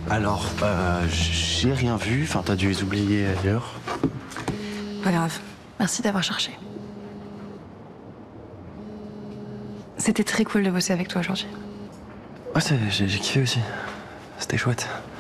Alors, j'ai rien vu. Enfin, t'as dû les oublier ailleurs. Pas grave. Merci d'avoir cherché. C'était très cool de bosser avec toi aujourd'hui. Ouais, j'ai kiffé aussi. C'était chouette.